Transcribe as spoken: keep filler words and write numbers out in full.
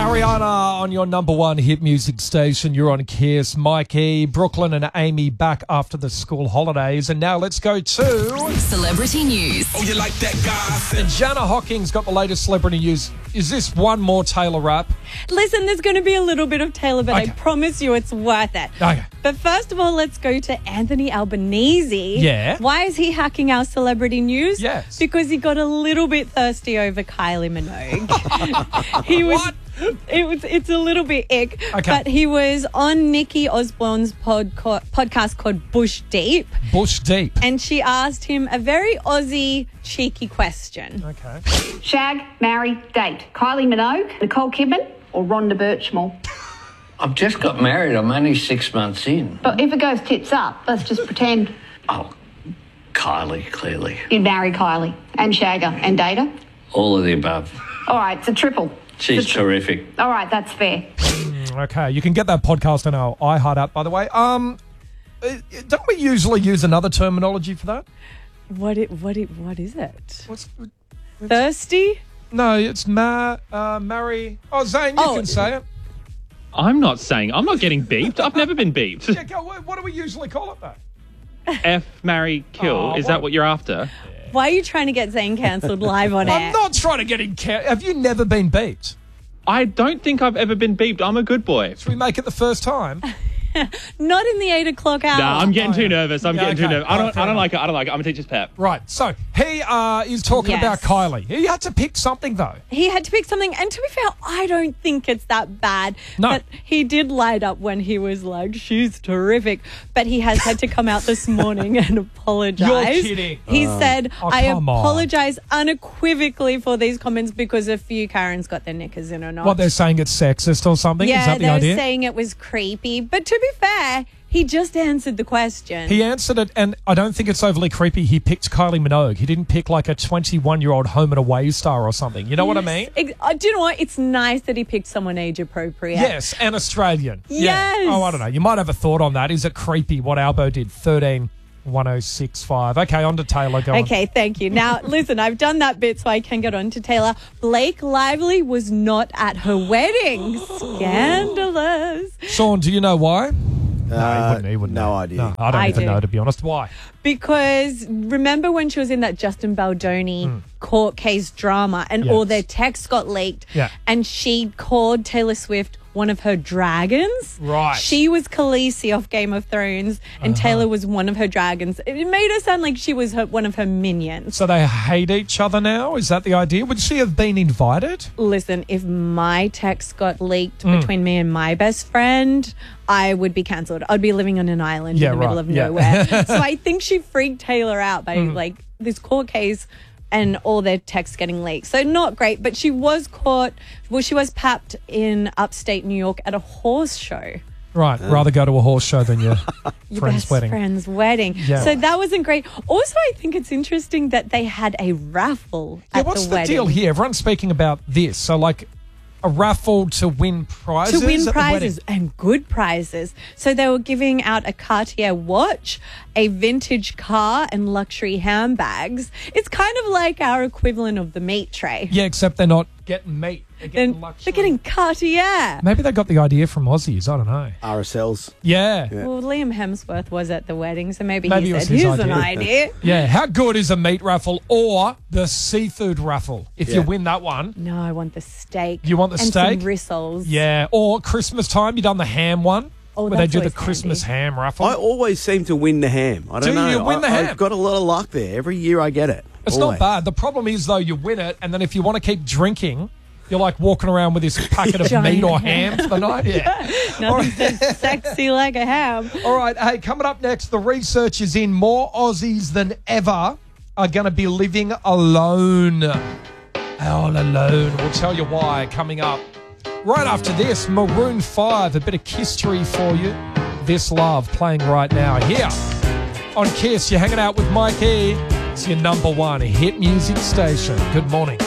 Ariana on your number one hit music station. You're on Kiss. Mikey, Brooklyn and Amy back after the school holidays. And now let's go to... Celebrity News. Oh, you like that guy? And Jana Hocking's got the latest celebrity news. Is this one more Taylor rap? Listen, there's going to be a little bit of Taylor, but Okay. I promise you it's worth it. Okay. But first of all, let's go to Anthony Albanese. Yeah. Why is he hacking our celebrity news? Yes. Because he got a little bit thirsty over Kylie Minogue. he was... What? It was. It's a little bit ick, Okay. but he was on Nikki Osborne's pod, podcast called Bush Deep, Bush deep. and she asked him a very Aussie cheeky question. Okay. Shag, marry, date. Kylie Minogue, Nicole Kidman or Rhonda Birchmore? I've just got married. I'm only six months in. But if it goes tits up, let's just pretend Oh, Kylie, clearly. you'd marry Kylie and shag her and date her. All of the above. All right, it's a triple. She's It's a tri- terrific. All right, that's fair. Okay. You can get that podcast on our iHeart app, by the way. Um, uh, don't we usually use another terminology for that? What? It, what? It, what is it? What's... Thirsty? No, it's ma, uh, marry... Oh, Zane, you Oh. can say it. I'm not saying, I'm not getting beeped. I've never been beeped. Yeah, go, what, what do we usually call it, though? F, marry, kill. Oh, Is what- that what you're after? Why are you trying to get Zane cancelled live on I'm air? not trying to get in... Ca- Have you never been beat? I don't think I've ever been beeped. I'm a good boy. Should we make it the first time? Not in the eight o'clock hour. Nah, I'm getting Oh, too yeah. nervous. I'm Yeah, getting okay. too nervous. I Alright, don't, fair I don't enough. like it. I don't like it. I'm a teacher's pet. Right, so he uh, is talking Yes. about Kylie. He had to pick something, though. He had to pick something, and to be fair, I don't think it's that bad. No. But he did light up when he was like, "She's terrific," but he has had to come out this morning and apologize. You're kidding. He said, Oh, "I come on. apologize unequivocally for these comments because a few Karens got their knickers in or not." What, they're saying it's sexist or something? yeah, is that the they're idea? saying it was creepy. But to be fair, he just answered the question. He answered it, and I don't think it's overly creepy. He picked Kylie Minogue. He didn't pick like a twenty-one-year-old home and away star or something. You know what I mean? Ex- uh, do you know what? It's nice that he picked someone age appropriate. Yes, and Australian. Yes. Yeah. Oh, I don't know. You might have a thought on that. Is it creepy what Albo did? thirteen one oh six five. Okay, on to Taylor. Go on. Okay, thank you. Now, listen, I've done that bit so I can get on to Taylor. Blake Lively was not at her wedding. Scandalous. Sean, do you know why? Uh, No, he wouldn't. He wouldn't no know. idea. No, I don't I even do. know, to be honest. Why? Because remember when she was in that Justin Baldoni court case drama and Yes. all their texts got leaked? Yeah. And she called Taylor Swift one of her dragons. Right. She was Khaleesi off Game of Thrones and Uh-huh. Taylor was one of her dragons. It made her sound like she was her, one of her minions. So they hate each other now? Is that the idea? Would she have been invited? Listen, if my text got leaked Mm. between me and my best friend, I would be cancelled. I'd be living on an island Yeah, in the middle right. of Yeah. nowhere. So I think she freaked Taylor out by Mm. like this court case and all their texts getting leaked. So not great, but she was caught, well, she was papped in upstate New York at a horse show. Right. Rather go to a horse show than your, Your friend's best wedding. friend's wedding. Yeah. So that wasn't great. Also, I think it's interesting that they had a raffle Yeah, at what's the the, wedding. deal here? Everyone's speaking about this. So, like, a raffle to win prizes? To win at the prizes wedding? and good prizes. So they were giving out a Cartier watch, a vintage car, and luxury handbags. It's kind of like our equivalent of the meat tray. Yeah, except they're not getting meat. They're getting Then luxury. they're getting Cartier. Maybe they got the idea from Aussies. I don't know. R S Ls. Yeah. Yeah. Well, Liam Hemsworth was at the wedding, so maybe, Maybe it he was said, his here's an idea." idea. How good is a meat raffle or the seafood raffle? If you Yeah. win that one. No, I want the steak. You want the and steak? some rissoles. Yeah. Or Christmas time, you done the ham one? Oh, where they that's do the always Christmas handy. ham raffle. I always seem to win the ham. I don't Do know. you win the I, ham? I've got a lot of luck there. Every year I get it. It's Always. not bad. The problem is, though, you win it, and then if you want to keep drinking, you're like walking around with this packet of Giant meat or ham. ham for the night. Yeah. Nothing says sexy like a ham. All right. Hey, coming up next, the research is in. More Aussies than ever are going to be living alone. All alone. We'll tell you why coming up. Right after this, Maroon five, a bit of history for you. This Love playing right now here on Kiss. You're hanging out with Mikey. It's your number one hit music station. Good morning.